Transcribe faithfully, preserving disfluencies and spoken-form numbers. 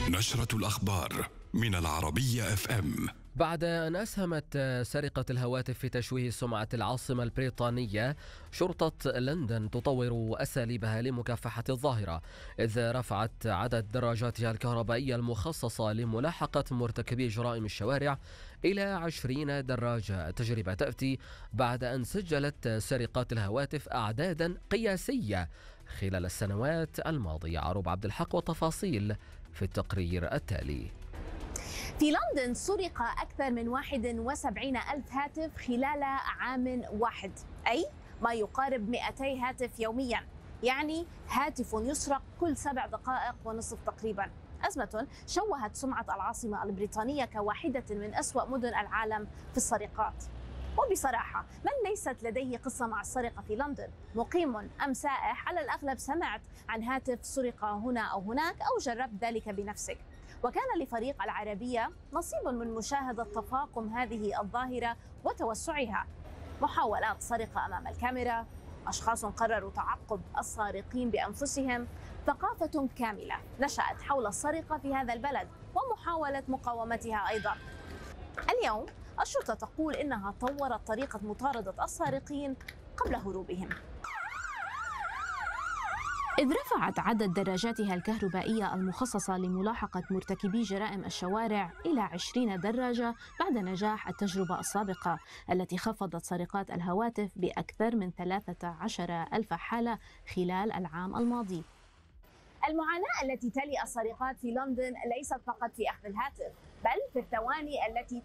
نشرة الأخبار من العربية اف ام. بعد أن أسهمت سرقة الهواتف في تشويه سمعة العاصمة البريطانية، شرطة لندن تطور أساليبها لمكافحة الظاهرة، إذ رفعت عدد دراجاتها الكهربائية المخصصة لملاحقة مرتكبي جرائم الشوارع إلى عشرين دراجة. التجربة تأتي بعد أن سجلت سرقات الهواتف أعدادا قياسية خلال السنوات الماضية. عروب عبد الحق والتفاصيل في التقرير التالي. في لندن سرق أكثر من واحد وسبعين ألف هاتف خلال عام واحد، أي ما يقارب مئتي هاتف يوميا، يعني هاتف يسرق كل سبع دقائق ونصف تقريبا. أزمة شوهت سمعة العاصمة البريطانية كواحدة من أسوأ مدن العالم في السرقات. وبصراحة من ليست لديه قصة مع السرقة في لندن، مقيم أم سائح، على الأغلب سمعت عن هاتف سرق هنا أو هناك أو جربت ذلك بنفسك. وكان لفريق العربية نصيب من مشاهدة تفاقم هذه الظاهرة وتوسعها. محاولات سرقة أمام الكاميرا، أشخاص قرروا تعقب السارقين بأنفسهم، ثقافة كاملة نشأت حول السرقة في هذا البلد ومحاولة مقاومتها أيضا. اليوم الشرطة تقول إنها طورت طريقة مطاردة السارقين قبل هروبهم، إذ رفعت عدد دراجاتها الكهربائية المخصصة لملاحقة مرتكبي جرائم الشوارع إلى عشرين دراجة بعد نجاح التجربة السابقة التي خفضت سرقات الهواتف بأكثر من ثلاثة عشر ألف حالة خلال العام الماضي. المعاناة التي تلي السرقات في لندن ليست فقط في أخذ الهاتف، بل في الثواني التي